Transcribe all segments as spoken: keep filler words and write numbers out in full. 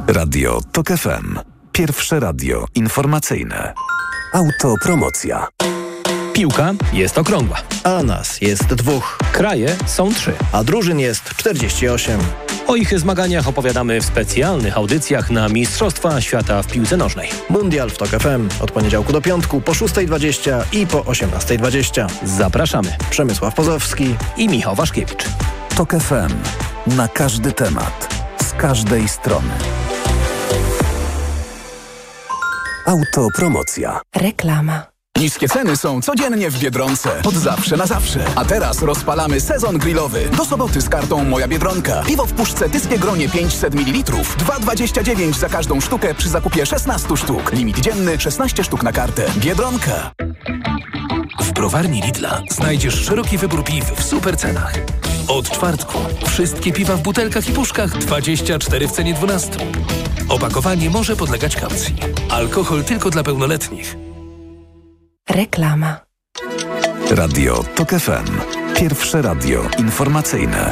Radio TOK F M. Pierwsze radio informacyjne. Autopromocja. Piłka jest okrągła. A nas jest dwóch. Kraje są trzy. A drużyn jest czterdzieści osiem. O ich zmaganiach opowiadamy w specjalnych audycjach na Mistrzostwa Świata w piłce nożnej. Mundial w TOK F M od poniedziałku do piątku po szóstej dwadzieścia i po osiemnastej dwadzieścia. Zapraszamy. Przemysław Pozowski i Michał Waszkiewicz. TOK F M. Na każdy temat. Z każdej strony. Autopromocja. Reklama. Niskie ceny są codziennie w Biedronce. Od zawsze na zawsze. A teraz rozpalamy sezon grillowy. Do soboty z kartą Moja Biedronka. Piwo w puszce Tyskie Gronie pięćset mililitrów. dwa dwadzieścia dziewięć za każdą sztukę przy zakupie szesnaście sztuk. Limit dzienny szesnaście sztuk na kartę. Biedronka. W browarni Lidla znajdziesz szeroki wybór piw w super cenach. Od czwartku wszystkie piwa w butelkach i puszkach dwadzieścia cztery w cenie dwunastu. Opakowanie może podlegać kaucji. Alkohol tylko dla pełnoletnich. Reklama. Radio TOK F M. Pierwsze radio informacyjne.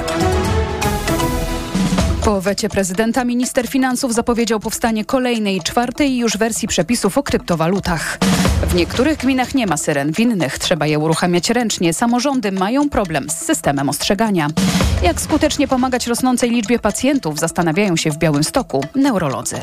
Po wecie prezydenta minister finansów zapowiedział powstanie kolejnej, czwartej już wersji przepisów o kryptowalutach. W niektórych gminach nie ma syren, w innych trzeba je uruchamiać ręcznie. Samorządy mają problem z systemem ostrzegania. Jak skutecznie pomagać rosnącej liczbie pacjentów, zastanawiają się w Białymstoku neurolodzy.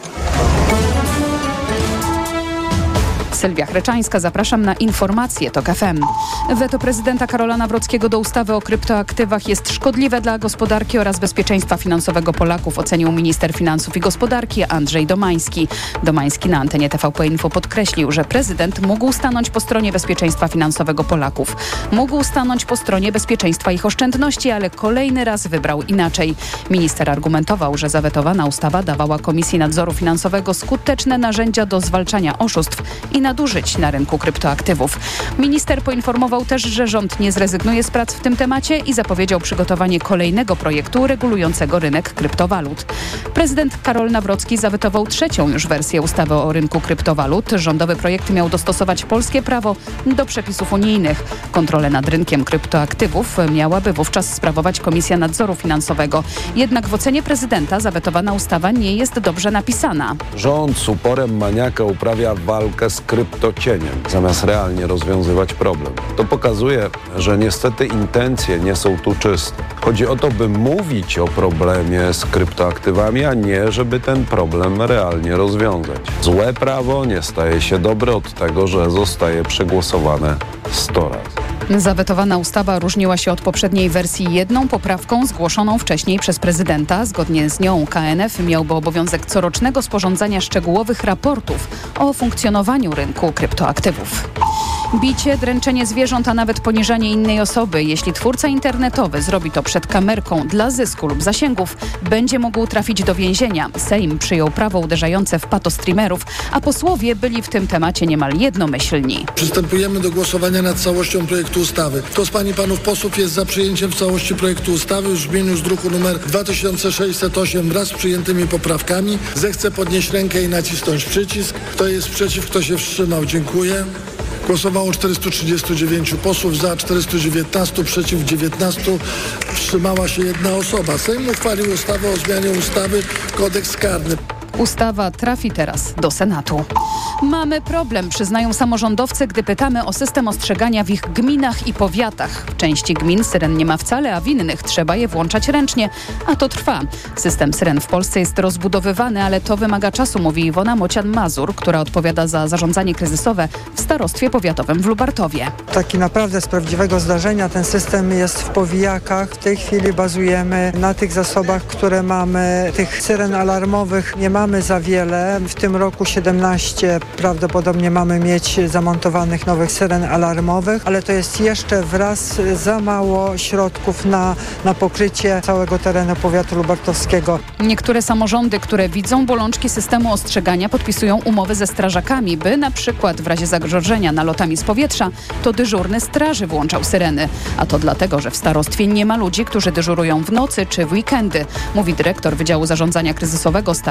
Sylwia Chreczańska, zapraszam na informacje TOK F M. Weto prezydenta Karola Nawrockiego do ustawy o kryptoaktywach jest szkodliwe dla gospodarki oraz bezpieczeństwa finansowego Polaków, ocenił minister finansów i gospodarki Andrzej Domański. Domański na antenie T V P Info podkreślił, że prezydent mógł stanąć po stronie bezpieczeństwa finansowego Polaków. Mógł stanąć po stronie bezpieczeństwa ich oszczędności, ale kolejny raz wybrał inaczej. Minister argumentował, że zawetowana ustawa dawała Komisji Nadzoru Finansowego skuteczne narzędzia do zwalczania oszustw i nadużyć na rynku kryptoaktywów. Minister poinformował też, że rząd nie zrezygnuje z prac w tym temacie i zapowiedział przygotowanie kolejnego projektu regulującego rynek kryptowalut. Prezydent Karol Nawrocki zawetował trzecią już wersję ustawy o rynku kryptowalut. Rządowy projekt miał dostosować polskie prawo do przepisów unijnych. Kontrolę nad rynkiem kryptoaktywów miałaby wówczas sprawować Komisja Nadzoru Finansowego. Jednak w ocenie prezydenta zawetowana ustawa nie jest dobrze napisana. Rząd z uporem maniaka uprawia walkę z kryptocieniem, zamiast realnie rozwiązywać problem. To pokazuje, że niestety intencje nie są tu czyste. Chodzi o to, by mówić o problemie z kryptoaktywami, a nie, żeby ten problem realnie rozwiązać. Złe prawo nie staje się dobre od tego, że zostaje przegłosowane sto razy. Zawetowana ustawa różniła się od poprzedniej wersji jedną poprawką zgłoszoną wcześniej przez prezydenta. Zgodnie z nią K N F miałby obowiązek corocznego sporządzania szczegółowych raportów o funkcjonowaniu rynku kryptoaktywów. Bicie, dręczenie zwierząt, a nawet poniżanie innej osoby. Jeśli twórca internetowy zrobi to przed kamerką dla zysku lub zasięgów, będzie mógł trafić do więzienia. Sejm przyjął prawo uderzające w patostreamerów, a posłowie byli w tym temacie niemal jednomyślni. Przystępujemy do głosowania nad całością projektu ustawy. Kto z pań i panów posłów jest za przyjęciem w całości projektu ustawy w brzmieniu z druku nr dwa tysiące sześćset osiem wraz z przyjętymi poprawkami, zechce podnieść rękę i nacisnąć przycisk. Kto jest przeciw, kto się wstrzymał? Dziękuję. Głosowało czterystu trzydziestu dziewięciu posłów, za czterystu dziewiętnastu, przeciw dziewiętnastu, wstrzymała się jedna osoba. Sejm uchwalił ustawę o zmianie ustawy Kodeks karny. Ustawa trafi teraz do Senatu. Mamy problem, przyznają samorządowcy, gdy pytamy o system ostrzegania w ich gminach i powiatach. W części gmin syren nie ma wcale, a w innych trzeba je włączać ręcznie, a to trwa. System syren w Polsce jest rozbudowywany, ale to wymaga czasu, mówi Iwona Mocian-Mazur, która odpowiada za zarządzanie kryzysowe w starostwie powiatowym w Lubartowie. Taki naprawdę z prawdziwego zdarzenia ten system jest w powijakach. W tej chwili bazujemy na tych zasobach, które mamy. Tych syren alarmowych nie mamy za wiele. W tym roku siedemnaście prawdopodobnie mamy mieć zamontowanych nowych syren alarmowych, ale to jest jeszcze wraz za mało środków na, na pokrycie całego terenu powiatu lubartowskiego. Niektóre samorządy, które widzą bolączki systemu ostrzegania, podpisują umowy ze strażakami, by na przykład w razie zagrożenia nalotami z powietrza to dyżurny straży włączał syreny. A to dlatego, że w starostwie nie ma ludzi, którzy dyżurują w nocy czy w weekendy, mówi dyrektor Wydziału Zarządzania Kryzysowego Starostwa w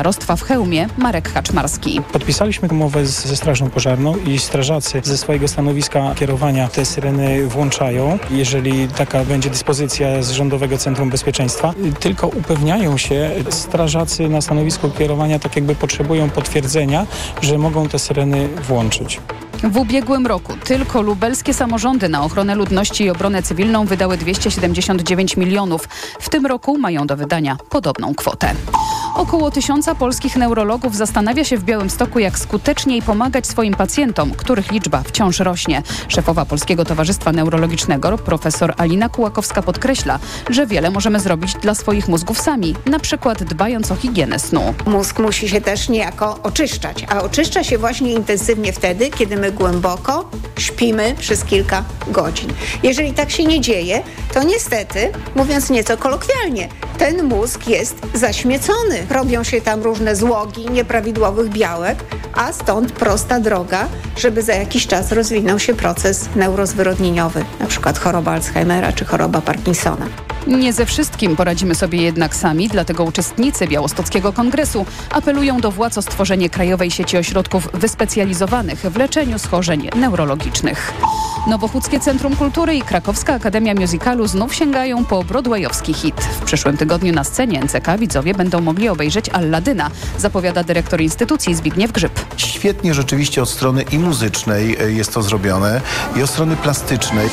Chełmie Marek Kaczmarski. Podpisaliśmy umowę z, ze Strażą Pożarną i strażacy ze swojego stanowiska kierowania te syreny włączają. Jeżeli taka będzie dyspozycja z Rządowego Centrum Bezpieczeństwa, tylko upewniają się, strażacy na stanowisku kierowania tak jakby potrzebują potwierdzenia, że mogą te syreny włączyć. W ubiegłym roku tylko lubelskie samorządy na ochronę ludności i obronę cywilną wydały dwieście siedemdziesiąt dziewięć milionów. W tym roku mają do wydania podobną kwotę. Około tysiąca polskich neurologów zastanawia się w Białymstoku, jak skuteczniej pomagać swoim pacjentom, których liczba wciąż rośnie. Szefowa Polskiego Towarzystwa Neurologicznego, profesor Alina Kułakowska, podkreśla, że wiele możemy zrobić dla swoich mózgów sami, na przykład dbając o higienę snu. Mózg musi się też niejako oczyszczać, a oczyszcza się właśnie intensywnie wtedy, kiedy my głęboko śpimy przez kilka godzin. Jeżeli tak się nie dzieje, to niestety, mówiąc nieco kolokwialnie, ten mózg jest zaśmiecony. Robią się tam różne złogi nieprawidłowych białek, a stąd prosta droga, żeby za jakiś czas rozwinął się proces neurozwyrodnieniowy, na przykład choroba Alzheimera czy choroba Parkinsona. Nie ze wszystkim poradzimy sobie jednak sami, dlatego uczestnicy Białostockiego Kongresu apelują do władz o stworzenie krajowej sieci ośrodków wyspecjalizowanych w leczeniu schorzeń neurologicznych. Nowochódzkie Centrum Kultury i Krakowska Akademia Musicalu znów sięgają po broadwayowski hit. W przyszłym tygodniu na scenie N C K widzowie będą mogli obejrzeć Alladyna, zapowiada dyrektor instytucji Zbigniew Grzyb. Świetnie rzeczywiście od strony i muzycznej jest to zrobione, i od strony plastycznej.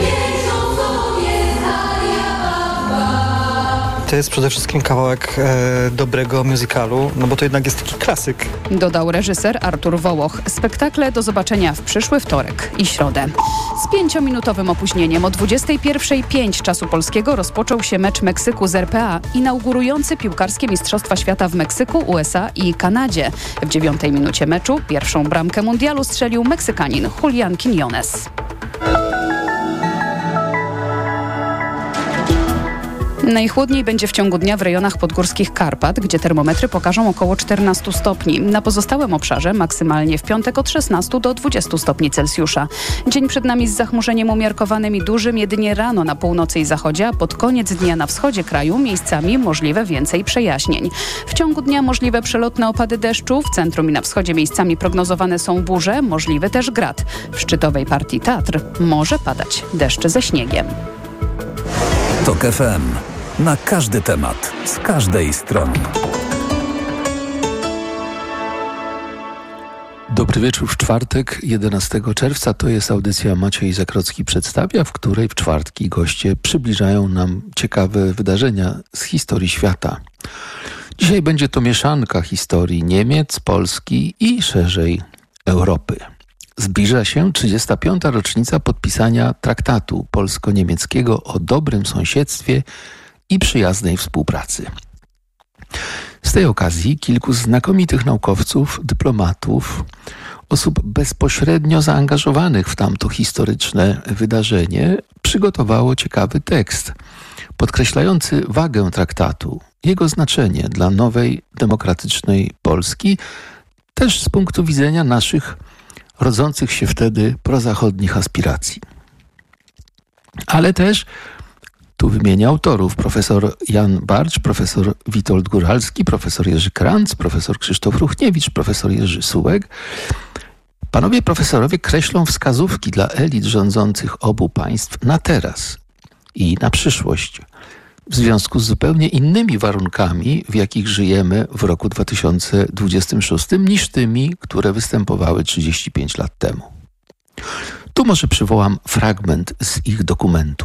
To jest przede wszystkim kawałek e, dobrego musicalu, no bo to jednak jest taki klasyk. Dodał reżyser Artur Wołoch. Spektakle do zobaczenia w przyszły wtorek i środę. Z pięciominutowym opóźnieniem o dwudziestej pierwszej pięć czasu polskiego rozpoczął się mecz Meksyku z R P A, inaugurujący piłkarskie Mistrzostwa Świata w Meksyku, U S A i Kanadzie. W dziewiątej minucie meczu pierwszą bramkę mundialu strzelił Meksykanin Julián Quiñones. Najchłodniej będzie w ciągu dnia w rejonach podgórskich Karpat, gdzie termometry pokażą około czternaście stopni. Na pozostałym obszarze maksymalnie w piątek od szesnastu do dwudziestu stopni Celsjusza. Dzień przed nami z zachmurzeniem umiarkowanym i dużym, jedynie rano na północy i zachodzie, a pod koniec dnia na wschodzie kraju miejscami możliwe więcej przejaśnień. W ciągu dnia możliwe przelotne opady deszczu, w centrum i na wschodzie miejscami prognozowane są burze, możliwy też grad. W szczytowej partii Tatr może padać deszcz ze śniegiem. TOK F M. Na każdy temat, z każdej strony. Dobry wieczór w czwartek, jedenastego czerwca. To jest audycja Maciej Zakrocki przedstawia, w której w czwartki goście przybliżają nam ciekawe wydarzenia z historii świata. Dzisiaj będzie to mieszanka historii Niemiec, Polski i szerzej Europy. Zbliża się trzydziesta piąta rocznica podpisania traktatu polsko-niemieckiego o dobrym sąsiedztwie i przyjaznej współpracy. Z tej okazji kilku znakomitych naukowców, dyplomatów, osób bezpośrednio zaangażowanych w tamto historyczne wydarzenie przygotowało ciekawy tekst podkreślający wagę traktatu, jego znaczenie dla nowej, demokratycznej Polski, też z punktu widzenia naszych rodzących się wtedy prozachodnich aspiracji. Ale też tu wymienię autorów: profesor Jan Barcz, profesor Witold Góralski, profesor Jerzy Kranz, profesor Krzysztof Ruchniewicz, profesor Jerzy Sułek. Panowie profesorowie kreślą wskazówki dla elit rządzących obu państw na teraz i na przyszłość, w związku z zupełnie innymi warunkami, w jakich żyjemy w roku dwa tysiące dwudziestym szóstym, niż tymi, które występowały trzydzieści pięć lat temu. Tu może przywołam fragment z ich dokumentu.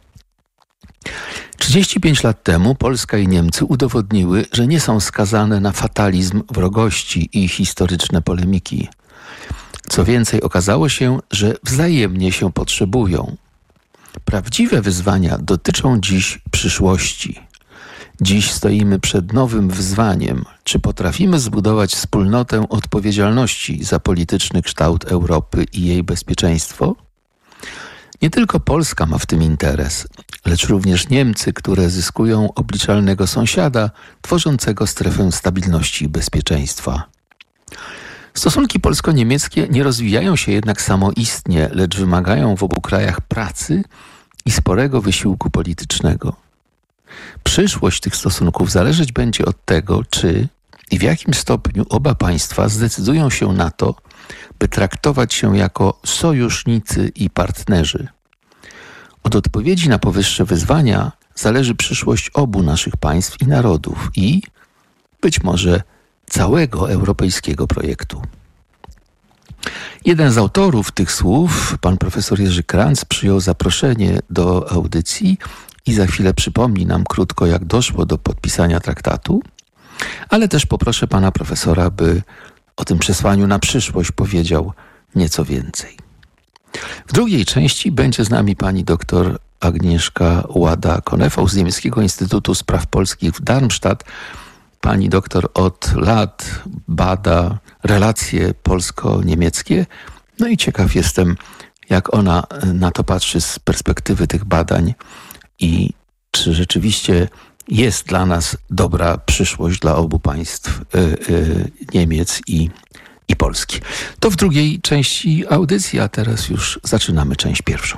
trzydzieści pięć lat temu Polska i Niemcy udowodniły, że nie są skazane na fatalizm wrogości i historyczne polemiki. Co więcej, okazało się, że wzajemnie się potrzebują. Prawdziwe wyzwania dotyczą dziś przyszłości. Dziś stoimy przed nowym wyzwaniem. Czy potrafimy zbudować wspólnotę odpowiedzialności za polityczny kształt Europy i jej bezpieczeństwo? Nie tylko Polska ma w tym interes, lecz również Niemcy, które zyskują obliczalnego sąsiada, tworzącego strefę stabilności i bezpieczeństwa. Stosunki polsko-niemieckie nie rozwijają się jednak samoistnie, lecz wymagają w obu krajach pracy i sporego wysiłku politycznego. Przyszłość tych stosunków zależeć będzie od tego, czy i w jakim stopniu oba państwa zdecydują się na to, by traktować się jako sojusznicy i partnerzy. Od odpowiedzi na powyższe wyzwania zależy przyszłość obu naszych państw i narodów i być może całego europejskiego projektu. Jeden z autorów tych słów, pan profesor Jerzy Kranz, przyjął zaproszenie do audycji i za chwilę przypomni nam krótko, jak doszło do podpisania traktatu, ale też poproszę pana profesora, by o tym przesłaniu na przyszłość powiedział nieco więcej. W drugiej części będzie z nami pani doktor Agnieszka Łada-Konefał z Niemieckiego Instytutu Spraw Polskich w Darmstadt. Pani doktor od lat bada relacje polsko-niemieckie. No i ciekaw jestem, jak ona na to patrzy z perspektywy tych badań i czy rzeczywiście jest dla nas dobra przyszłość dla obu państw y, y, Niemiec i, i Polski. To w drugiej części audycji, a teraz już zaczynamy część pierwszą.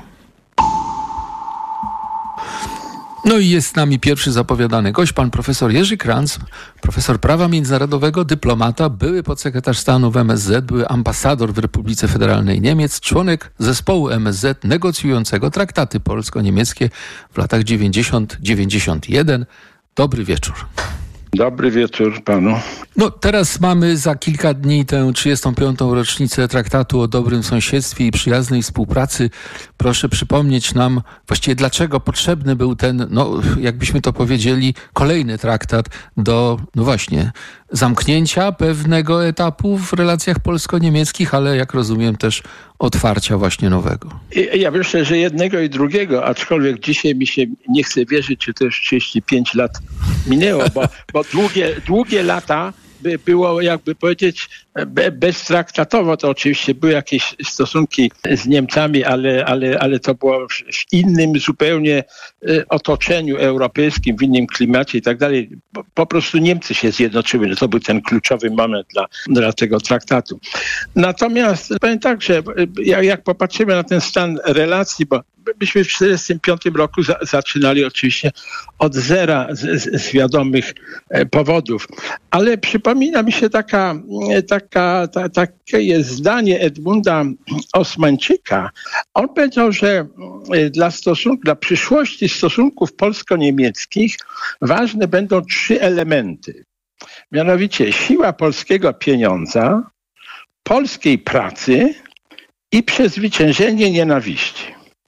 No i jest z nami pierwszy zapowiadany gość, pan profesor Jerzy Kranz, profesor prawa międzynarodowego, dyplomata, były podsekretarz stanu w M S Z, były ambasador w Republice Federalnej Niemiec, członek zespołu M S Z negocjującego traktaty polsko-niemieckie w latach dziewięćdziesiątym do dziewięćdziesiątego pierwszego. Dobry wieczór. Dobry wieczór panu. No teraz mamy za kilka dni tę trzydziestą piątą rocznicę Traktatu o dobrym sąsiedztwie i przyjaznej współpracy. Proszę przypomnieć nam właściwie, dlaczego potrzebny był ten, no jakbyśmy to powiedzieli, kolejny traktat do, no właśnie, zamknięcia pewnego etapu w relacjach polsko-niemieckich, ale jak rozumiem też otwarcia właśnie nowego. Ja myślę, że jednego i drugiego, aczkolwiek dzisiaj mi się nie chce wierzyć, czy to już trzydzieści pięć lat minęło, bo, bo długie, długie lata by było, jakby powiedzieć, be, beztraktatowo. To oczywiście były jakieś stosunki z Niemcami, ale, ale, ale to było w innym zupełnie otoczeniu europejskim, w innym klimacie i tak dalej. Po, po prostu Niemcy się zjednoczyły. No to był ten kluczowy moment dla, dla tego traktatu. Natomiast powiem tak, że jak, jak popatrzymy na ten stan relacji, bo myśmy w tysiąc dziewięćset czterdziestym piątym roku za, zaczynali oczywiście od zera z, z, z wiadomych e, powodów. Ale przypomina mi się taka, taka, ta, takie jest zdanie Edmunda Osmańczyka. On powiedział, że dla stosunku, dla przyszłości stosunków polsko-niemieckich ważne będą trzy elementy. Mianowicie siła polskiego pieniądza, polskiej pracy i przezwyciężenie nienawiści.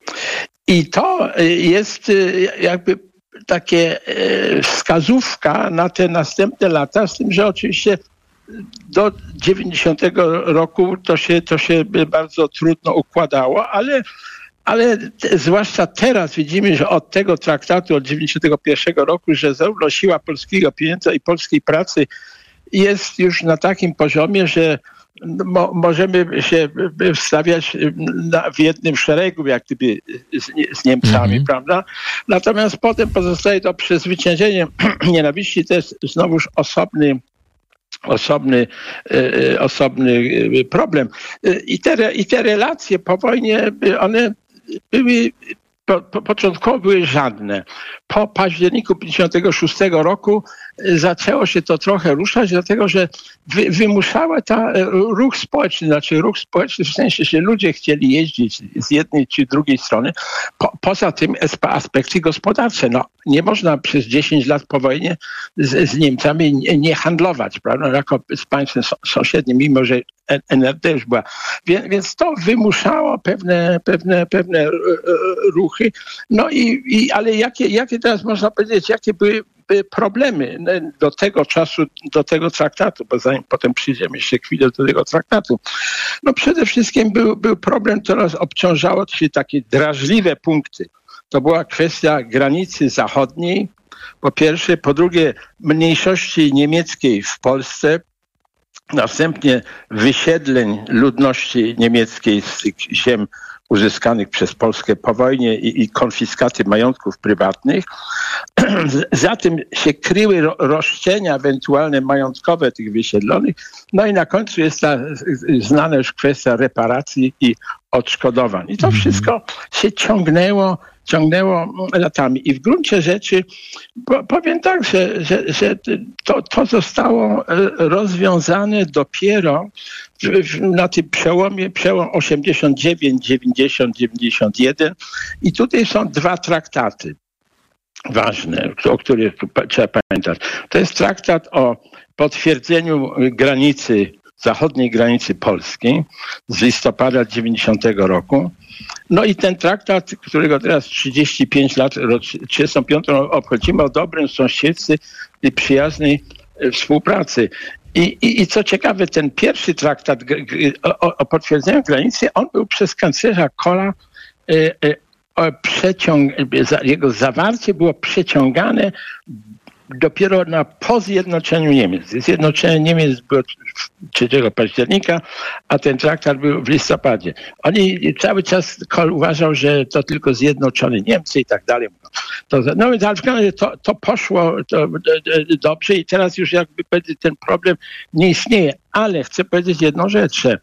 I to jest jakby takie wskazówka na te następne lata, z tym, że oczywiście do dziewięćdziesiątego roku to się, to się bardzo trudno układało, ale, ale te, zwłaszcza teraz widzimy, że od tego traktatu od dziewięćdziesiątego pierwszego roku, że zarówno siła polskiego pieniądza i polskiej pracy jest już na takim poziomie, że Mo, możemy się wstawiać na, w jednym szeregu, jak gdyby z, z Niemcami, mm-hmm. prawda? Natomiast potem pozostaje to przezwyciężenie nienawiści, to jest znowuż osobny, osobny, e, osobny problem. I te, i te relacje po wojnie, one były Po, po, początkowo były żadne. Po październiku tysiąc dziewięćset pięćdziesiątego szóstego roku zaczęło się to trochę ruszać, dlatego że wy, wymuszała ta ruch społeczny, znaczy ruch społeczny w sensie, że ludzie chcieli jeździć z jednej czy drugiej strony. Po, poza tym aspekty gospodarcze. No, nie można przez dziesięć lat po wojnie z, z Niemcami nie, nie handlować, prawda? Jako z państwem sąsiednim, mimo że N R D już była. Więc, więc to wymuszało pewne, pewne, pewne ruchy. No i, i ale jakie, jakie teraz można powiedzieć, jakie były problemy do tego czasu, do tego traktatu, bo zanim potem przyjdziemy jeszcze chwilę do tego traktatu. No przede wszystkim był, był problem, który nas obciążało, czyli takie drażliwe punkty. To była kwestia granicy zachodniej, po pierwsze, po drugie mniejszości niemieckiej w Polsce, następnie wysiedleń ludności niemieckiej z tych ziem uzyskanych przez Polskę po wojnie i, i konfiskaty majątków prywatnych. Za tym się kryły ro, roszczenia ewentualne majątkowe tych wysiedlonych. No i na końcu jest ta znana już kwestia reparacji i odszkodowań. I to wszystko się ciągnęło ciągnęło latami. I w gruncie rzeczy po, powiem tak, że, że, że to, to zostało rozwiązane dopiero w, w, na tym przełomie, przełom osiemdziesiąt dziewięć, dziewięćdziesiąt, dziewięćdziesiąt jeden i tutaj są dwa traktaty ważne, o których trzeba pamiętać. To jest traktat o potwierdzeniu granicy, zachodniej granicy Polski z listopada dziewięćdziesiątego roku. No i ten traktat, którego teraz trzydzieści pięć lat, trzydziestą piątą obchodzimy, o dobrym sąsiedztwie i przyjaznej współpracy. I, i, I co ciekawe, ten pierwszy traktat o, o potwierdzeniu granicy, on był przez kanclerza Kohla y, y, Przeciąg, jego zawarcie było przeciągane dopiero na, po zjednoczeniu Niemiec. Zjednoczenie Niemiec było trzeciego października, a ten traktat był w listopadzie. Oni cały czas Kohl uważał, że to tylko zjednoczone Niemcy i tak dalej. To, no więc to, to poszło to, dobrze i teraz już jakby ten problem nie istnieje. Ale chcę powiedzieć jedną rzecz, że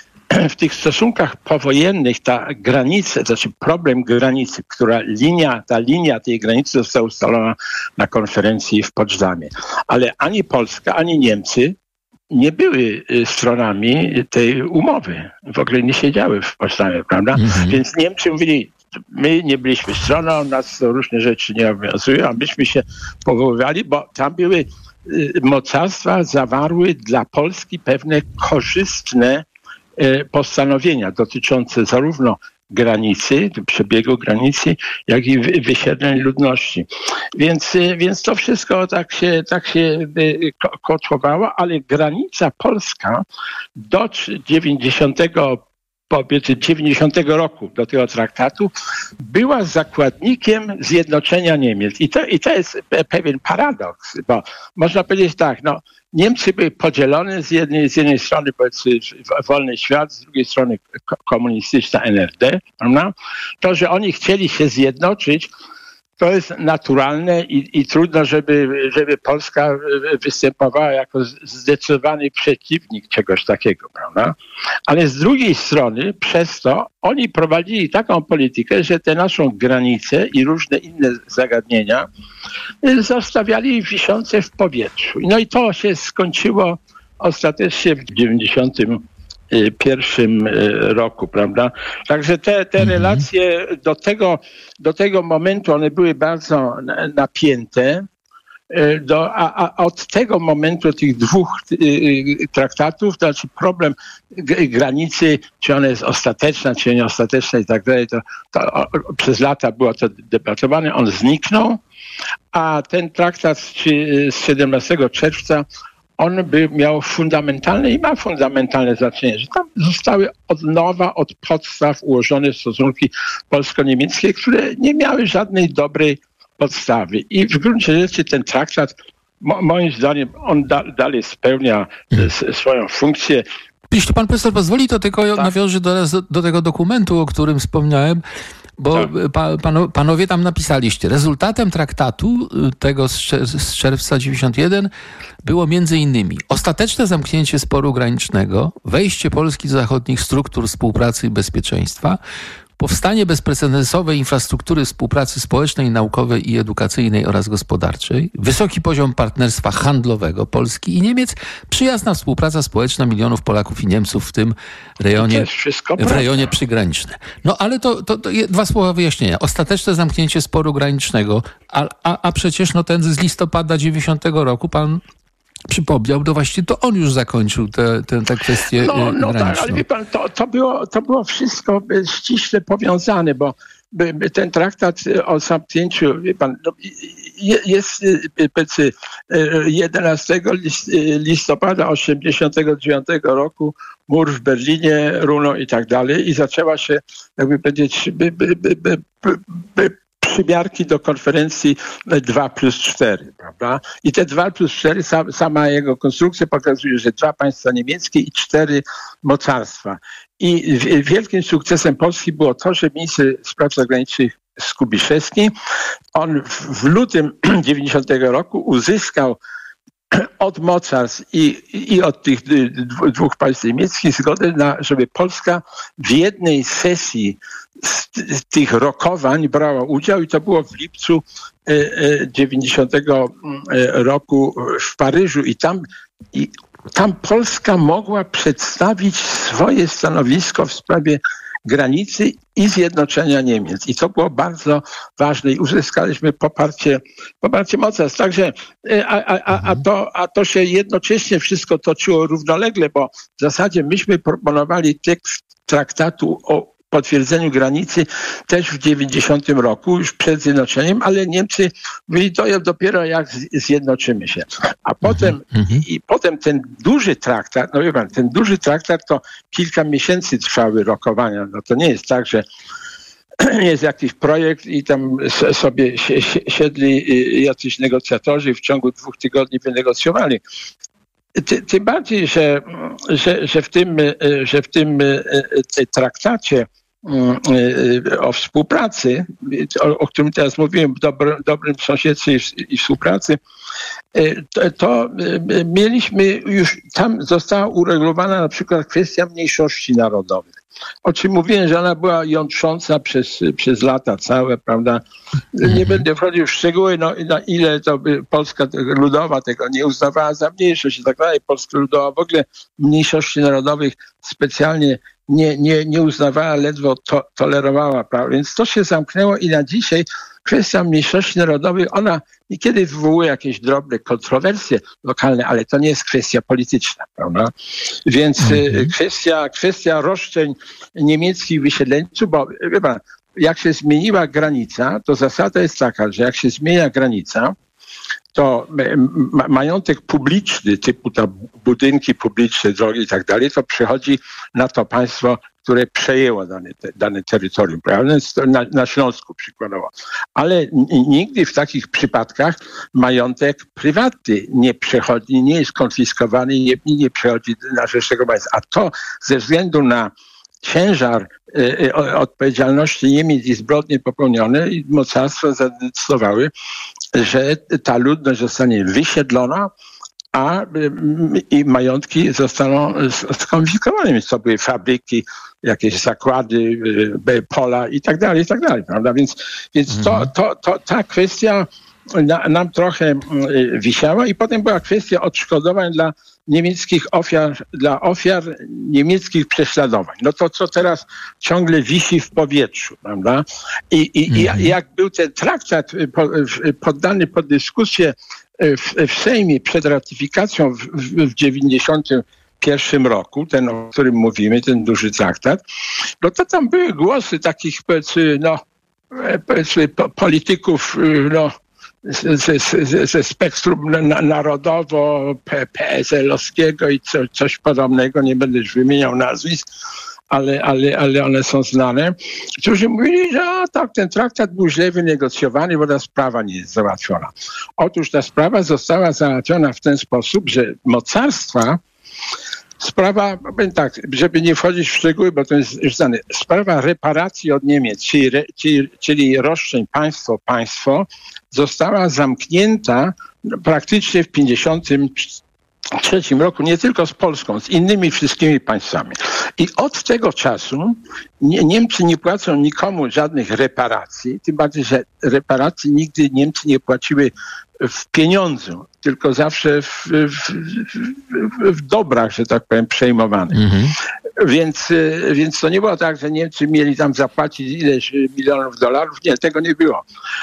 w tych stosunkach powojennych ta granica, to znaczy problem granicy, która linia, ta linia tej granicy została ustalona na konferencji w Poczdamie. Ale ani Polska, ani Niemcy nie były stronami tej umowy. W ogóle nie siedziały w Poczdamie, prawda? Mhm. Więc Niemcy mówili, my nie byliśmy stroną, nas to różne rzeczy nie obowiązują, a myśmy się powoływali, bo tam były mocarstwa, zawarły dla Polski pewne korzystne postanowienia dotyczące zarówno granicy, przebiegu granicy, jak i wysiedleń ludności. Więc, więc to wszystko tak się, tak się kotłowało, ale granica polska do dziewięćdziesiątego powiedzmy dziewięćdziesiątego roku do tego traktatu była zakładnikiem zjednoczenia Niemiec. I to, i to jest pewien paradoks, bo można powiedzieć tak, no Niemcy były podzielone z jednej, z jednej strony powiedzmy wolny świat, z drugiej strony komunistyczna N R D, prawda? To, że oni chcieli się zjednoczyć, to jest naturalne i, i trudno, żeby, żeby Polska występowała jako zdecydowany przeciwnik czegoś takiego, prawda? Ale z drugiej strony przez to oni prowadzili taką politykę, że te naszą granice i różne inne zagadnienia zostawiali wiszące w powietrzu. No i to się skończyło ostatecznie w dziewięćdziesiątym pierwszym roku, prawda? Także te, te relacje do tego, do tego momentu, one były bardzo napięte. Do, a, a od tego momentu tych dwóch y, traktatów, to znaczy problem g- granicy, czy ona jest ostateczna, czy nieostateczna i tak dalej, to, to o, przez lata było to debatowane, on zniknął, a ten traktat z, z siedemnastego czerwca on by miał fundamentalne i ma fundamentalne znaczenie, że tam zostały od nowa, od podstaw ułożone stosunki polsko-niemieckie, które nie miały żadnej dobrej podstawy. I w gruncie rzeczy ten traktat, mo- moim zdaniem, on da- dalej spełnia s- swoją funkcję. Jeśli pan profesor pozwoli, to tylko tak. nawiążę do, do, do tego dokumentu, o którym wspomniałem, bo tak. pa, pano, panowie tam napisaliście, rezultatem traktatu tego z, czer- z czerwca dziewięćdziesiąt jeden było między innymi ostateczne zamknięcie sporu granicznego, wejście Polski do zachodnich struktur współpracy i bezpieczeństwa, powstanie bezprecedensowej infrastruktury współpracy społecznej, naukowej i edukacyjnej oraz gospodarczej, wysoki poziom partnerstwa handlowego Polski i Niemiec, przyjazna współpraca społeczna milionów Polaków i Niemców w tym rejonie, w rejonie przygranicznym. No ale to, to, to dwa słowa wyjaśnienia. Ostateczne zamknięcie sporu granicznego, a, a, a przecież no ten z listopada dziewięćdziesiątego roku pan przypomniał, to właściwie to on już zakończył tę te, te, te kwestię No, no graniczną. tak, ale wie pan, to, to, było, to było wszystko ściśle powiązane, bo ten traktat o zamknięciu, wie pan, no, jest powiedzmy jedenastego listopada osiemdziesiątego dziewiątego roku mur w Berlinie runął i tak dalej i zaczęła się, jakby powiedzieć, by, by, by, by, by, przymiarki do konferencji dwa plus cztery, prawda? I te dwa plus cztery, sama jego konstrukcja pokazuje, że dwa państwa niemieckie i cztery mocarstwa. I wielkim sukcesem Polski było to, że minister spraw zagranicznych Skubiszewski, on w lutym dziewięćdziesiątego roku uzyskał od mocarstw i, i od tych dwóch państw niemieckich zgodę na, żeby Polska w jednej sesji z, z tych rokowań brała udział i to było w lipcu dziewięćdziesiątego roku w Paryżu i tam, i tam Polska mogła przedstawić swoje stanowisko w sprawie granicy i zjednoczenia Niemiec. I to było bardzo ważne i uzyskaliśmy poparcie, poparcie mocarstw. Także, a, a, a, to, a to się jednocześnie wszystko toczyło równolegle, bo w zasadzie myśmy proponowali tekst traktatu o potwierdzeniu granicy też w dziewięćdziesiątym roku, już przed zjednoczeniem, ale Niemcy mówili, to dopiero jak zjednoczymy się. A potem, Mhm. i potem ten duży traktat, no wie pan, ten duży traktat to kilka miesięcy trwały rokowania. No to nie jest tak, że jest jakiś projekt i tam sobie siedli jacyś negocjatorzy w ciągu dwóch tygodni wynegocjowali. Ty, tym bardziej, że, że, że w tym, że w tym traktacie o współpracy, o, o którym teraz mówiłem, dobro, dobrym sąsiedztwie i, i współpracy, to, to mieliśmy już, tam została uregulowana na przykład kwestia mniejszości narodowych. O czym mówiłem, że ona była jątrząca przez, przez lata całe, prawda? Nie będę wchodził w szczegóły, no na ile to by Polska Ludowa tego nie uznawała za mniejszość i tak dalej. Polska Ludowa w ogóle mniejszości narodowych specjalnie nie, nie, nie uznawała, ledwo to, tolerowała, prawda? Więc to się zamknęło i na dzisiaj kwestia mniejszości narodowych, ona niekiedy wywołuje jakieś drobne kontrowersje lokalne, ale to nie jest kwestia polityczna, prawda? Więc mm-hmm. kwestia, kwestia roszczeń niemieckich wysiedleńców, bo wie pan, jak się zmieniła granica, to zasada jest taka, że jak się zmienia granica, to ma- majątek publiczny, typu te budynki publiczne, drogi i tak dalej, to przychodzi na to państwo, które przejęło dane, te, dane terytorium, prawda? Na, na Śląsku przykładowo. Ale n- nigdy w takich przypadkach majątek prywatny nie przechodzi, nie jest konfiskowany i nie, nie przechodzi na rzecz tego państwa. A to ze względu na ciężar y, odpowiedzialności Niemiec i zbrodnie popełnione i mocarstwa zadecydowały, że ta ludność zostanie wysiedlona, a i majątki zostaną skonfiskowane. Więc to były fabryki, jakieś zakłady, pola i tak dalej, i tak dalej, prawda? Więc, więc to, to, to, ta kwestia na, nam trochę wisiała i potem była kwestia odszkodowań dla niemieckich ofiar, dla ofiar niemieckich prześladowań. No to, co teraz ciągle wisi w powietrzu, prawda? I, i, mm-hmm. i jak był ten traktat poddany pod dyskusję w, w Sejmie przed ratyfikacją w, w, w dziewięćdziesiątym pierwszym roku, ten, o którym mówimy, ten duży traktat, no to tam były głosy takich, powiedzmy, no, powiedzmy, polityków, no, ze, ze, ze spektrum na, narodowo, P S L-owskiego i co, coś podobnego, nie będę już wymieniał nazwisk, ale, ale, ale one są znane, którzy mówili, że a, tak, ten traktat był źle wynegocjowany, bo ta sprawa nie jest załatwiona. Otóż ta sprawa została załatwiona w ten sposób, że mocarstwa, sprawa, powiem tak, żeby nie wchodzić w szczegóły, bo to jest już znane, sprawa reparacji od Niemiec, czyli, re, czyli, czyli roszczeń państwo-państwo, została zamknięta praktycznie w pięćdziesiątym trzecim roku, nie tylko z Polską, z innymi wszystkimi państwami. I od tego czasu nie, Niemcy nie płacą nikomu żadnych reparacji, tym bardziej, że reparacji nigdy Niemcy nie płaciły w pieniądzu, tylko zawsze w, w, w, w dobrach, że tak powiem, przejmowanych. Mhm. Więc, więc to nie było tak, że Niemcy mieli tam zapłacić ileś milionów dolarów. Nie, tego nie było.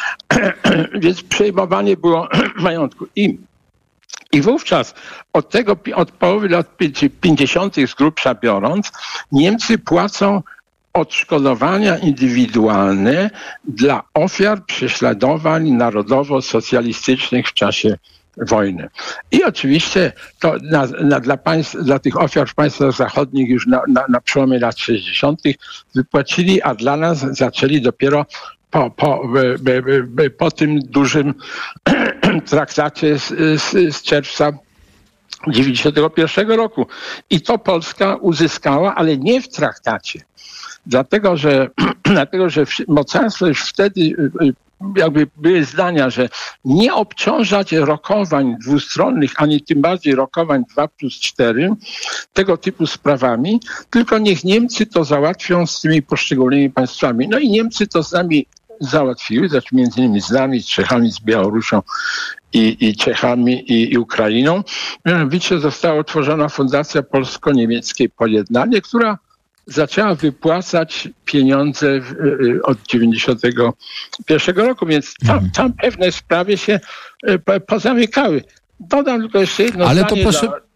Więc przejmowanie było majątku. I I wówczas od tego, od połowy lat pięćdziesiątych z grubsza biorąc, Niemcy płacą odszkodowania indywidualne dla ofiar prześladowań narodowo-socjalistycznych w czasie wojny. I oczywiście to na, na, dla, państw, dla tych ofiar w państwach zachodnich już na, na, na przełomie lat sześćdziesiątych wypłacili, a dla nas zaczęli dopiero po, po, po tym dużym traktacie z, z, z czerwca dziewięćdziesiątego pierwszego roku. I to Polska uzyskała, ale nie w traktacie. Dlatego, że, dlatego, że mocarstwa już wtedy jakby były zdania, że nie obciążać rokowań dwustronnych, ani tym bardziej rokowań dwa plus cztery tego typu sprawami, tylko niech Niemcy to załatwią z tymi poszczególnymi państwami. No i Niemcy to z nami załatwiły, znaczy między innymi z nami, z Czechami, z Białorusią i, i Czechami i, i Ukrainą. Mianowicie została utworzona Fundacja Polsko-Niemieckie Pojednanie, która zaczęła wypłacać pieniądze w, od dziewięćdziesiątego pierwszego roku, więc tam, tam pewne sprawy się po, pozamykały. Dodam tylko jeszcze jedno Ale zdanie. to proszę... Dla...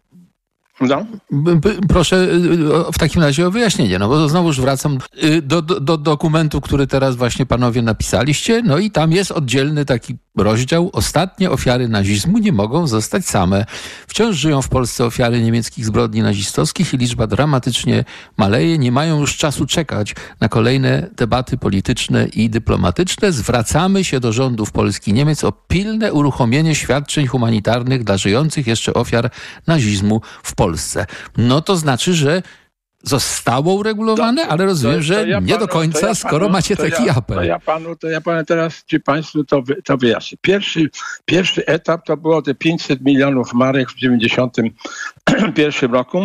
No. Proszę w takim razie o wyjaśnienie, no bo znowuż wracam do, do, do dokumentu, który teraz właśnie panowie napisaliście, no i tam jest oddzielny taki rozdział. Ostatnie ofiary nazizmu nie mogą zostać same. Wciąż żyją w Polsce ofiary niemieckich zbrodni nazistowskich i liczba dramatycznie maleje. Nie mają już czasu czekać na kolejne debaty polityczne i dyplomatyczne. Zwracamy się do rządów Polski i Niemiec o pilne uruchomienie świadczeń humanitarnych dla żyjących jeszcze ofiar nazizmu w Polsce. No to znaczy, że zostało uregulowane, ale rozumiem, to, to że ja nie panu, do końca, ja skoro panu, macie taki ja, apel. To ja panu, to ja panu teraz, czy państwu to, wy, to wyjaśnię. Pierwszy, pierwszy etap to było te pięćset milionów marek w dziewięćdziesiątym pierwszym roku,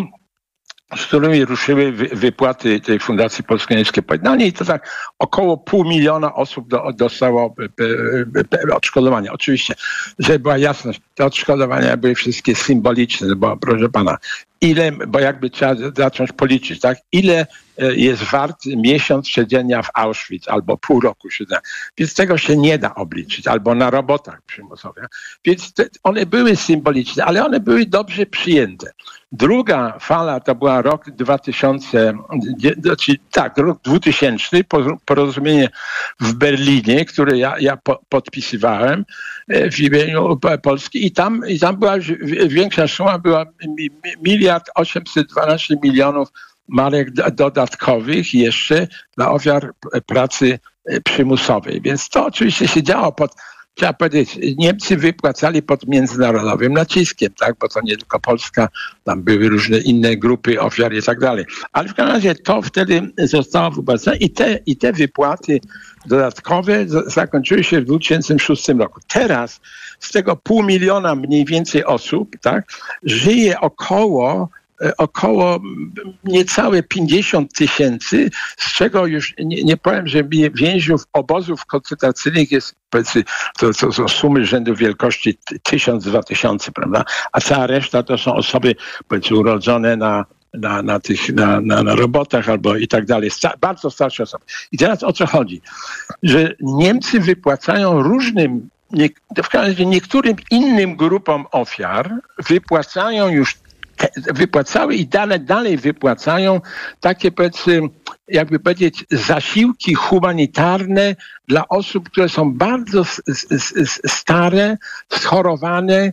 z którymi ruszyły wy, wypłaty tej Fundacji Polsko-Niemieckie Pojednanie i to tak około pół miliona osób do, dostało odszkodowania. Oczywiście, żeby była jasność, te odszkodowania były wszystkie symboliczne, bo proszę pana, ile, bo jakby trzeba zacząć policzyć, tak? Ile jest wart miesiąc siedzenia w Auschwitz albo pół roku siedzenia. Więc tego się nie da obliczyć, albo na robotach przymusowych. Więc te, one były symboliczne, ale one były dobrze przyjęte. Druga fala to była rok dwa tysiące, czyli tak, rok dwutysięczny, porozumienie w Berlinie, które ja, ja po, podpisywałem w imieniu Polski i tam, i tam była większa suma, była miliard osiemset dwanaście milionów marek dodatkowych jeszcze dla ofiar pracy przymusowej. Więc to oczywiście się działo pod, trzeba powiedzieć, Niemcy wypłacali pod międzynarodowym naciskiem, tak, bo to nie tylko Polska, tam były różne inne grupy ofiar i tak dalej. Ale w każdym razie to wtedy zostało wypłacone i te, i te wypłaty dodatkowe zakończyły się w dwa tysiące szóstym roku. Teraz z tego pół miliona mniej więcej osób, tak, żyje około około niecałe pięćdziesiąt tysięcy, z czego już nie, nie powiem, że więźniów obozów koncentracyjnych jest, powiedzmy, to, to są sumy rzędu wielkości tysiąc, dwa tysiące, prawda? A cała reszta to są osoby, powiedzmy, urodzone na Na, na tych, na, na, na robotach albo i tak dalej. Sta- bardzo starsze osoby. I teraz o co chodzi? Że Niemcy wypłacają różnym, nie, w każdym razie niektórym innym grupom ofiar wypłacają już te, wypłacały i dalej, dalej wypłacają takie, powiedzmy, jakby powiedzieć, zasiłki humanitarne dla osób, które są bardzo s- s- s- stare, schorowane,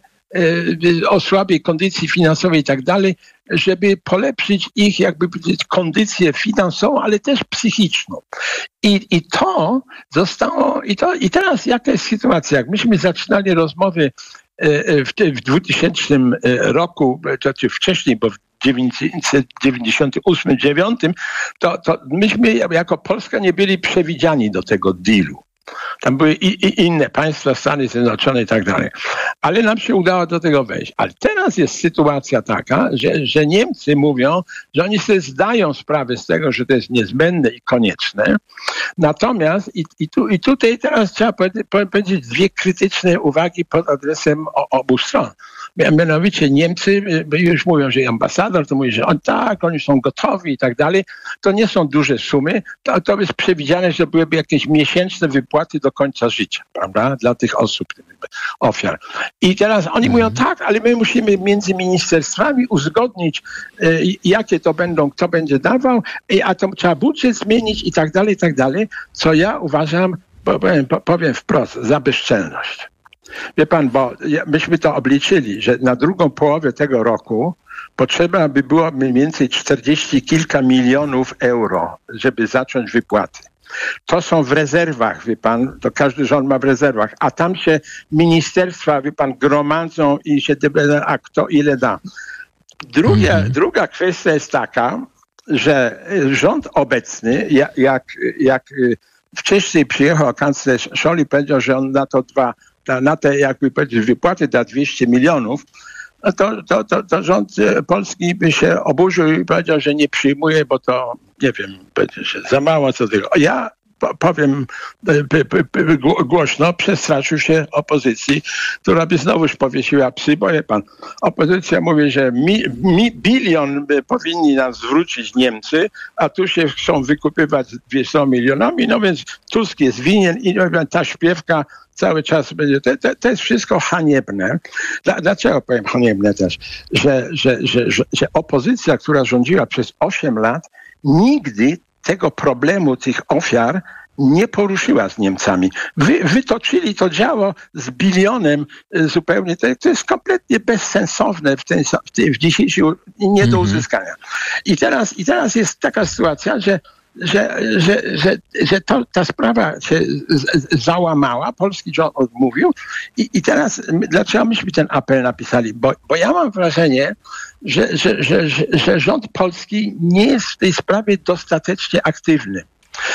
o słabej kondycji finansowej i tak dalej, żeby polepszyć ich, jakby powiedzieć, kondycję finansową, ale też psychiczną. I, i to zostało, i, to, i teraz jaka jest sytuacja? Jak myśmy zaczynali rozmowy w, te, w dwutysięcznym roku, czy wcześniej, bo w tysiąc dziewięćset dziewięćdziesiątym ósmym dziewiątym, to, to myśmy jako Polska nie byli przewidziani do tego dealu. Tam były i, i inne państwa, Stany Zjednoczone i tak dalej. Ale nam się udało do tego wejść. Ale teraz jest sytuacja taka, że, że Niemcy mówią, że oni sobie zdają sprawę z tego, że to jest niezbędne i konieczne. Natomiast i, i, tu, i tutaj teraz trzeba powiedzieć dwie krytyczne uwagi pod adresem o, obu stron. Mianowicie Niemcy już mówią, że ambasador to mówi, że on tak, oni są gotowi i tak dalej. To nie są duże sumy. To, to jest przewidziane, że byłyby jakieś miesięczne wypłaty do końca życia, prawda, dla tych osób, ofiar. I teraz oni mówią, tak, ale my musimy między ministerstwami uzgodnić, y, jakie to będą, kto będzie dawał, y, a to trzeba budżet zmienić i tak dalej, i tak dalej, co ja uważam, powiem, powiem wprost, za bezczelność. Wie pan, bo myśmy to obliczyli, że na drugą połowę tego roku potrzeba by było mniej więcej czterdzieści kilka milionów euro, żeby zacząć wypłaty. To są w rezerwach, wie pan, to każdy rząd ma w rezerwach, a tam się ministerstwa, wie pan, gromadzą i się decydują, a kto ile da. Druga, mhm. druga kwestia jest taka, że rząd obecny, jak, jak, jak wcześniej przyjechał kanclerz Scholz i powiedział, że on na to dwa, na, na te, jakby powiedzieć, wypłaty da dwieście milionów, no to, to, to, to rząd polski by się oburzył i powiedział, że nie przyjmuje, bo to, nie wiem, będzie się za mało co tego. Ja powiem p, p, p, głośno, przestraszył się opozycji, która by znowuż powiesiła psy, bo wie pan, opozycja mówi, że mi, mi, bilion by powinni nam zwrócić Niemcy, a tu się chcą wykupywać dwieście milionami, no więc Tusk jest winien i ta śpiewka cały czas będzie. To, to, to jest wszystko haniebne. Dla, dlaczego powiem haniebne też? Że, że, że, że, że opozycja, która rządziła przez osiem lat, nigdy tego problemu, tych ofiar nie poruszyła z Niemcami. Wy, wytoczyli to działo z bilionem zupełnie. To, to jest kompletnie bezsensowne w, ten, w, tej, w dzisiejszym nie do uzyskania. I teraz, i teraz jest taka sytuacja, że że, że, że, że to, ta sprawa się z, z, załamała, polski rząd odmówił i, i teraz dlaczego myśmy ten apel napisali? Bo, bo ja mam wrażenie, że, że, że, że, że rząd polski nie jest w tej sprawie dostatecznie aktywny.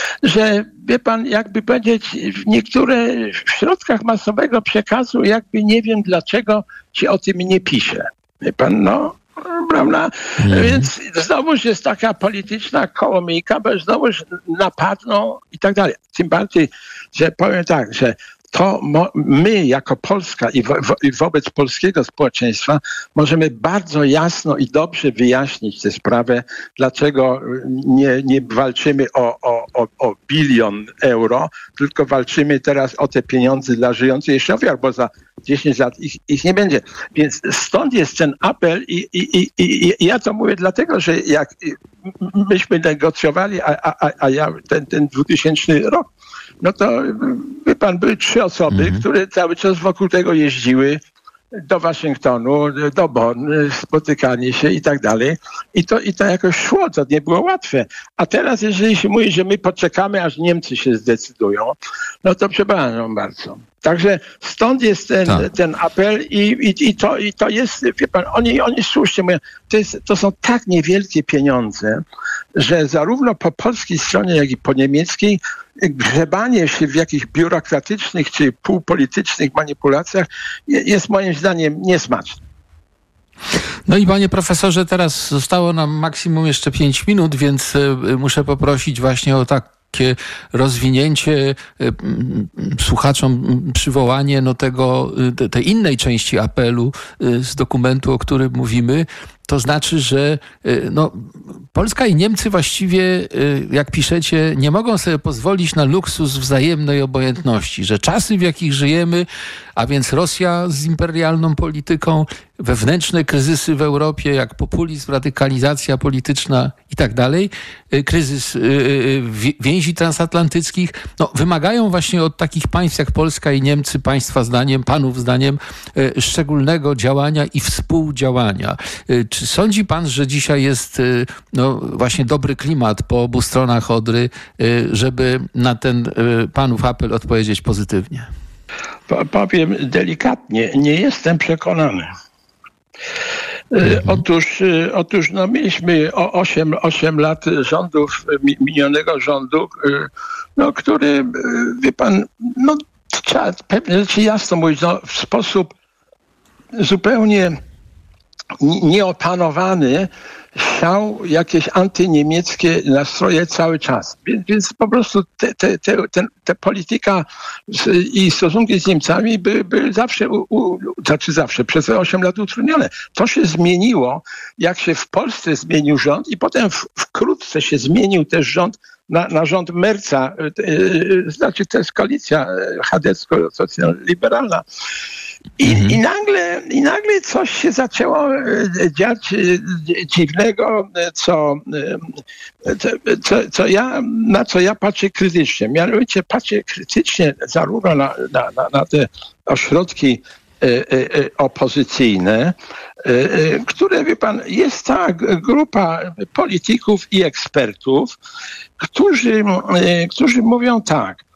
Że, wie pan, jakby powiedzieć, w niektóre w środkach masowego przekazu jakby nie wiem dlaczego się o tym nie pisze. Wie pan, no... Prawda? Mm. Więc znowuż jest taka polityczna kołomijka, bo znowuż napadną i tak dalej. Tym bardziej, że powiem tak, że to mo- my jako Polska i, wo- i wobec polskiego społeczeństwa możemy bardzo jasno i dobrze wyjaśnić tę sprawę, dlaczego nie, nie walczymy o, o, o, o bilion euro, tylko walczymy teraz o te pieniądze dla żyjących jeszcze ofiar, bo za dziesięć lat ich, ich nie będzie. Więc stąd jest ten apel i, i, i, i, i ja to mówię dlatego, że jak myśmy negocjowali, a, a, a ja ten, ten dwutysięczny rok, no to wie pan, były trzy osoby, mm-hmm. które cały czas wokół tego jeździły do Waszyngtonu, do Bonn, spotykanie się i tak dalej. I to, i to jakoś szło, to nie było łatwe. A teraz, jeżeli się mówi, że my poczekamy, aż Niemcy się zdecydują, no to przepraszam bardzo. Także stąd jest ten, tak. ten apel i, i, i, to, i to jest, wie pan, oni, oni słusznie mówią, to, jest, to są tak niewielkie pieniądze, że zarówno po polskiej stronie, jak i po niemieckiej grzebanie się w jakichś biurokratycznych czy półpolitycznych manipulacjach jest moim zdaniem niesmaczne. No i panie profesorze, teraz zostało nam maksimum jeszcze pięć minut, więc muszę poprosić właśnie o tak takie rozwinięcie, słuchaczom przywołanie no tego, tej innej części apelu z dokumentu, o którym mówimy. To znaczy, że no, Polska i Niemcy właściwie, jak piszecie, nie mogą sobie pozwolić na luksus wzajemnej obojętności, że czasy, w jakich żyjemy, a więc Rosja z imperialną polityką, wewnętrzne kryzysy w Europie, jak populizm, radykalizacja polityczna i tak dalej, kryzys więzi transatlantyckich, no, wymagają właśnie od takich państw jak Polska i Niemcy, państwa zdaniem, panów zdaniem, szczególnego działania i współdziałania. Czy sądzi pan, że dzisiaj jest no, właśnie dobry klimat po obu stronach Odry, żeby na ten panów apel odpowiedzieć pozytywnie? Powiem delikatnie, nie jestem przekonany. Mhm. Otóż, otóż no, mieliśmy osiem, osiem lat rządów, minionego rządu, no, który, wie pan, no, trzeba pewne rzeczy jasno mówić, no, w sposób zupełnie nieopanowany siał jakieś antyniemieckie nastroje cały czas. Więc, więc po prostu te, te, te, te, te polityka i stosunki z Niemcami były, były zawsze, u, u, znaczy zawsze, przez osiem lat utrudnione. To się zmieniło, jak się w Polsce zmienił rząd i potem w, wkrótce się zmienił też rząd na, na rząd Merca, yy, znaczy to jest koalicja chadecko-socjalno-liberalna. I, mhm. i, nagle, I nagle coś się zaczęło dziać dziwnego, co, co, co ja, na co ja patrzę krytycznie. Mianowicie patrzę krytycznie zarówno na, na, na, na te ośrodki opozycyjne, które, wie pan, jest ta grupa polityków i ekspertów, którzy, którzy mówią tak,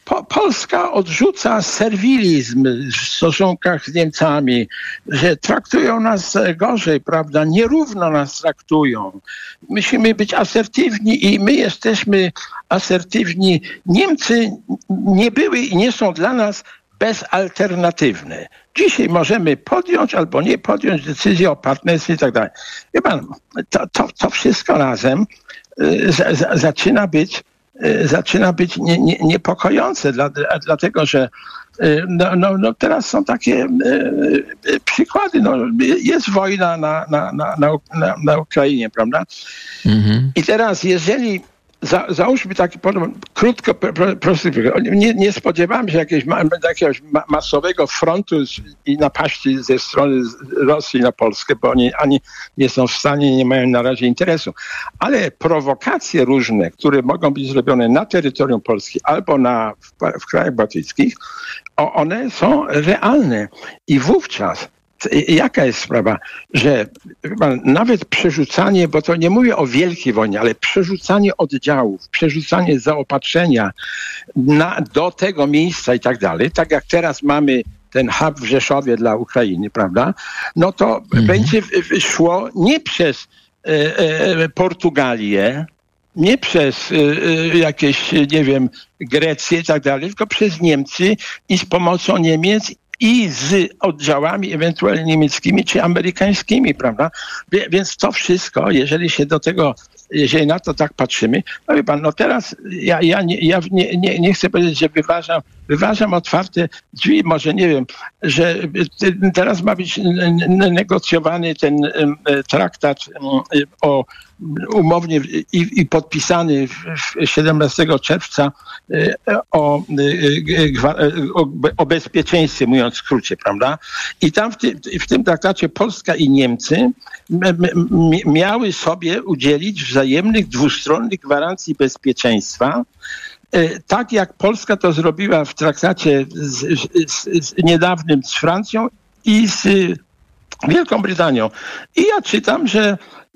po, Polska odrzuca serwilizm w stosunkach z Niemcami, że traktują nas gorzej, prawda? Nierówno nas traktują. Musimy być asertywni i my jesteśmy asertywni. Niemcy nie były i nie są dla nas bezalternatywne. Dzisiaj możemy podjąć albo nie podjąć decyzję o partnerstwie i tak dalej. Wie pan, to, to, to wszystko razem y, z, z, zaczyna być, y, zaczyna być nie, nie, niepokojące, dla, dlatego że y, no, no, no teraz są takie y, y, przykłady. No, jest wojna na, na, na, na, na, na Ukrainie, prawda? Mhm. I teraz, jeżeli Za, załóżmy taki krótko, prosty przykład. Nie, nie spodziewałem się jakiegoś, jakiegoś masowego frontu i napaści ze strony Rosji na Polskę, bo oni ani nie są w stanie, nie mają na razie interesu. Ale prowokacje różne, które mogą być zrobione na terytorium Polski albo na, w, w krajach bałtyckich, one są realne. I wówczas jaka jest sprawa, że nawet przerzucanie, bo to nie mówię o wielkiej wojnie, ale przerzucanie oddziałów, przerzucanie zaopatrzenia na, do tego miejsca i tak dalej, tak jak teraz mamy ten hub w Rzeszowie dla Ukrainy, prawda, no to mhm. będzie szło nie przez e, e, Portugalię, nie przez y, jakieś, nie wiem, Grecję i tak dalej, tylko przez Niemcy i z pomocą Niemiec i z oddziałami ewentualnie niemieckimi czy amerykańskimi, prawda? Więc to wszystko, jeżeli się do tego, jeżeli na to tak patrzymy, no wie pan, no teraz ja, ja, nie, ja nie, nie, nie chcę powiedzieć, że wyważam, wyważam otwarte drzwi, może nie wiem, że teraz ma być negocjowany ten traktat o umownie i, i podpisany siedemnastego czerwca o, o, o bezpieczeństwie, mówiąc w skrócie, prawda? I tam w, ty, w tym traktacie Polska i Niemcy m, m, miały sobie udzielić wzajemnych dwustronnych gwarancji bezpieczeństwa, tak jak Polska to zrobiła w traktacie z, z, z niedawnym z Francją i z Wielką Brytanią. I ja czytam, że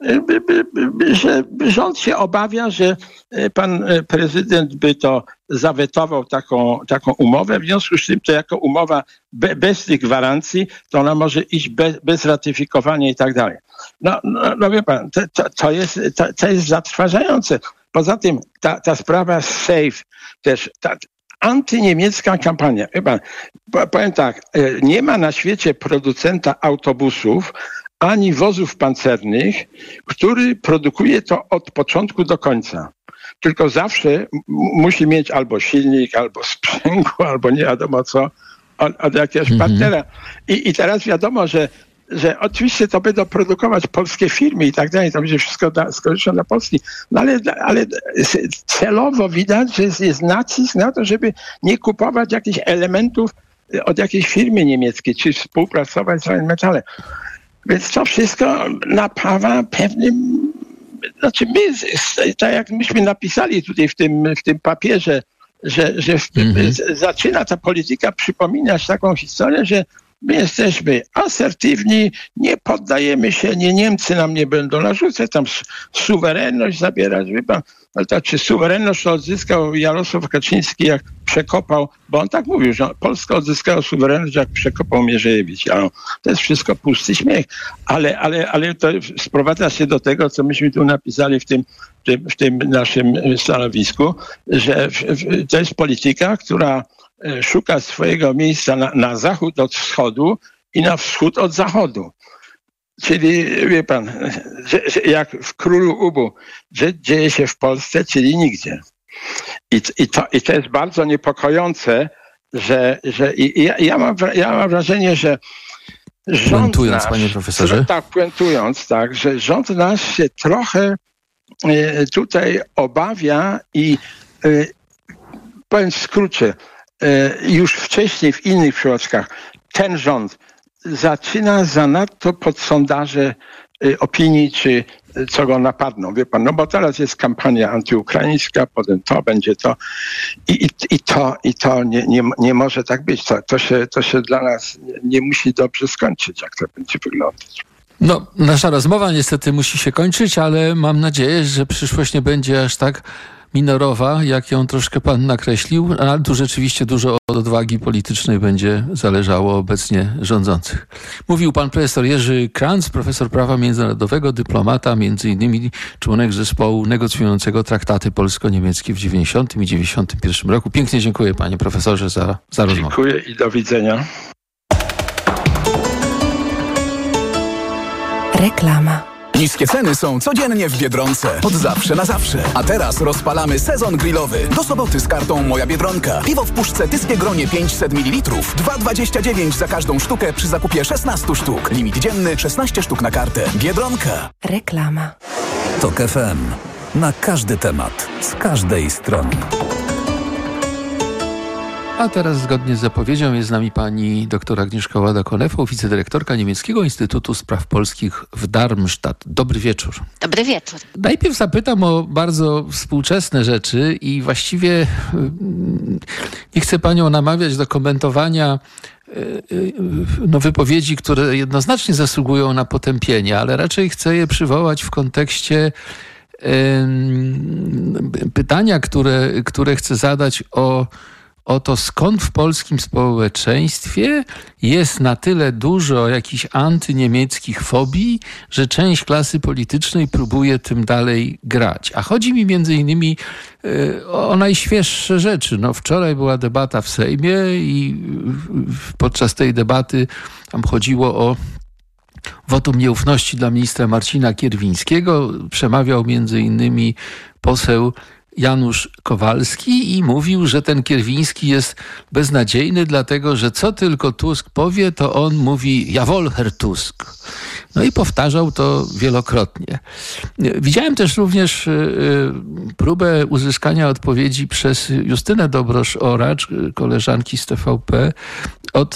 że rząd się obawia, że pan prezydent by to zawetował taką, taką umowę. W związku z tym to jako umowa be, bez tych gwarancji, to ona może iść bez, bez ratyfikowania i tak dalej. No, no, no wie pan, to, to, to, jest, to, to jest zatrważające. Poza tym ta, ta sprawa SAFE też, ta antyniemiecka kampania. Wie pan, powiem tak, nie ma na świecie producenta autobusów, ani wozów pancernych, który produkuje to od początku do końca. Tylko zawsze m- musi mieć albo silnik, albo sprzęgło, albo nie wiadomo co, od, od jakiegoś mm-hmm. partnera. I, I teraz wiadomo, że, że oczywiście to będą produkować polskie firmy i tak dalej, to będzie wszystko da, z korzyścią dla Polski. No ale, ale celowo widać, że jest, jest nacisk na to, żeby nie kupować jakichś elementów od jakiejś firmy niemieckiej, czy współpracować z Rheinmetallem. Więc to wszystko napawa pewnym, znaczy my, tak jak myśmy napisali tutaj w tym, w tym papierze, że, że w, mm-hmm. zaczyna ta polityka przypominać taką historię, że my jesteśmy asertywni, nie poddajemy się, nie Niemcy nam nie będą narzucać, tam suwerenność zabierać, wie pan, ale to, czy suwerenność odzyskał Jarosław Kaczyński, jak przekopał, bo on tak mówił, że Polska odzyskała suwerenność, jak przekopał Mierzejewicz. Ja, no, to jest wszystko pusty śmiech, ale, ale, ale to sprowadza się do tego, co myśmy tu napisali w tym, w tym, w tym naszym stanowisku, że w, w, to jest polityka, która szuka swojego miejsca na, na zachód od wschodu i na wschód od zachodu. Czyli, wie pan, że, że jak w Królu Ubu, że dzieje się w Polsce, czyli nigdzie. I, i, to, i to jest bardzo niepokojące, że, że i, ja, ja, mam, ja mam wrażenie, że rząd puentując, nasz, panie profesorze. Tak, puentując, tak, że rząd nasz się trochę e, tutaj obawia i e, powiem w skrócie, już wcześniej w innych przypadkach ten rząd zaczyna zanadto pod sondaże opinii, czy co go napadną, wie pan, no bo teraz jest kampania antyukraińska, potem to będzie to i, i, i to, i to nie, nie, nie może tak być. To, to, się, to się dla nas nie, nie musi dobrze skończyć, jak to będzie wyglądać. No, nasza rozmowa niestety musi się kończyć, ale mam nadzieję, że przyszłość nie będzie aż tak minorowa, jak ją troszkę pan nakreślił, ale tu rzeczywiście dużo od odwagi politycznej będzie zależało obecnie rządzących. Mówił pan profesor Jerzy Kranz, profesor prawa międzynarodowego, dyplomata, między innymi członek zespołu negocjującego traktaty polsko-niemieckie w dziewięćdziesiątym i dziewięćdziesiątym pierwszym roku. Pięknie dziękuję panie profesorze za, za rozmowę. Dziękuję i do widzenia. Reklama. Niskie ceny są codziennie w Biedronce. Od zawsze na zawsze. A teraz rozpalamy sezon grillowy. Do soboty z kartą Moja Biedronka. Piwo w puszce Tyskie Gronie pięćset mililitrów. dwa dwadzieścia dziewięć za każdą sztukę przy zakupie szesnaście sztuk. Limit dzienny szesnaście sztuk na kartę. Biedronka. Reklama. Tok F M. Na każdy temat. Z każdej strony. A teraz zgodnie z zapowiedzią jest z nami pani dr Agnieszka Łada-Konefo, wicedyrektorka Niemieckiego Instytutu Spraw Polskich w Darmstadt. Dobry wieczór. Dobry wieczór. Najpierw zapytam o bardzo współczesne rzeczy i właściwie nie chcę panią namawiać do komentowania no, wypowiedzi, które jednoznacznie zasługują na potępienie, ale raczej chcę je przywołać w kontekście pytania, które, które chcę zadać o o to, skąd w polskim społeczeństwie jest na tyle dużo jakichś antyniemieckich fobii, że część klasy politycznej próbuje tym dalej grać. A chodzi mi między innymi y, o najświeższe rzeczy. No, wczoraj była debata w Sejmie i y, podczas tej debaty tam chodziło o wotum nieufności dla ministra Marcina Kierwińskiego. Przemawiał między innymi poseł Janusz Kowalski i mówił, że ten Kierwiński jest beznadziejny, dlatego że co tylko Tusk powie, to on mówi jawohl, Herr Tusk. No i powtarzał to wielokrotnie. Widziałem też również próbę uzyskania odpowiedzi przez Justynę Dobrosz-Oracz, koleżanki z T V P, od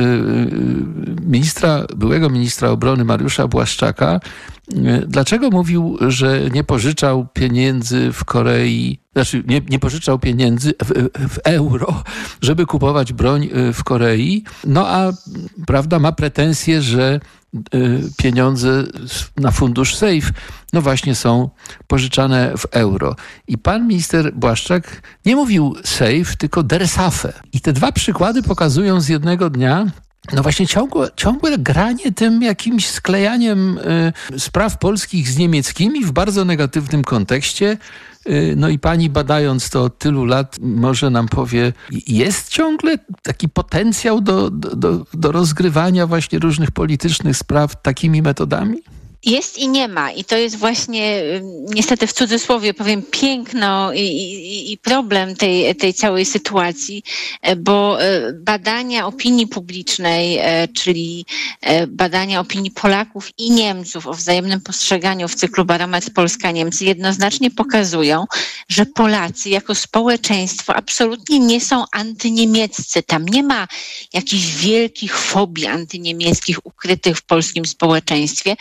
ministra, byłego ministra obrony Mariusza Błaszczaka. Dlaczego mówił, że nie pożyczał pieniędzy w Korei, znaczy nie, nie pożyczał pieniędzy w, w euro, żeby kupować broń w Korei, no a prawda, ma pretensje, że pieniądze na fundusz Safe no właśnie są pożyczane w euro. I pan minister Błaszczak nie mówił Safe, tylko der Safe. I te dwa przykłady pokazują z jednego dnia no właśnie ciągłe, ciągłe granie tym jakimś sklejaniem y, spraw polskich z niemieckimi w bardzo negatywnym kontekście. Y, no i pani, badając to od tylu lat, może nam powie, jest ciągle taki potencjał do, do, do, do rozgrywania właśnie różnych politycznych spraw takimi metodami? Jest i nie ma. I to jest właśnie, niestety w cudzysłowie powiem, piękno i, i, i problem tej, tej całej sytuacji, bo badania opinii publicznej, czyli badania opinii Polaków i Niemców o wzajemnym postrzeganiu w cyklu Barometr Polska-Niemcy jednoznacznie pokazują, że Polacy jako społeczeństwo absolutnie nie są antyniemieccy. Tam nie ma jakichś wielkich fobii antyniemieckich ukrytych w polskim społeczeństwie.